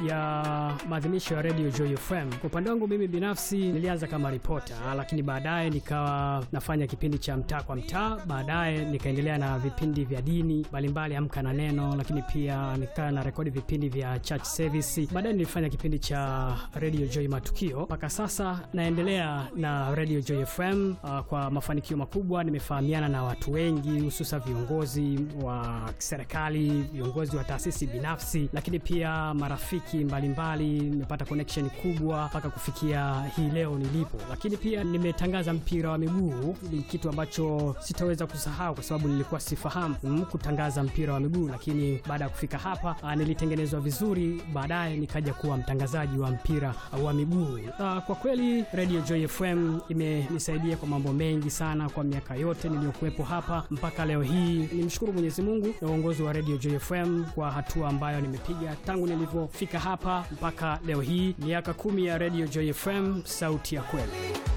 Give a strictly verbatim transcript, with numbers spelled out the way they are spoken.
ya maadhimisho ya Radio Joy F M. Kwa upande wangu mimi binafsi nilianza kama ripota, lakini baadaye nikawa nafanya kipindi cha mtaa kwa mtaa, baadaye nikaendelea na vipindi vya dini mbalimbali, Amka na Neno, lakini pia nikawa na rekodi vipindi vya church service. Baadaye nilifanya kipindi cha Radio Joy Matukio. Mpaka sasa naendelea na Radio Joy F M uh, kwa mafanikio makubwa. Nimefahamiana na watu wengi, hususa viongozi wa serikali, viongozi wa taasisi binafsi, lakini pia marafiki mbalimbali. Nimepata connection kubwa mpaka kufikia hii leo nilipo. Lakini pia nimetangaza mpira wa miguu, ni kitu ambacho sitaweza kusahau kwa sababu nilikuwa sifahamu kutangaza mpira wa miguu, lakini baada ya kufika hapa uh, nilitengenezwa vizuri, baadaye nikaja kuwa mtangazaji wa mpira uh, wa miguu. Uh, kwa kweli Radio Joy F M imenisaidia kwa mambo mengi sana kwa miaka yote niliyokuwepo hapa mpaka leo hii. Nimshukuru Mwenyezi Mungu na uongozi wa Radio Joy F M kwa hatua ambayo nimepiga tangu nilipofika hapa mpaka leo hii. Miaka kumi ya Radio Joy F M, sauti ya kweli.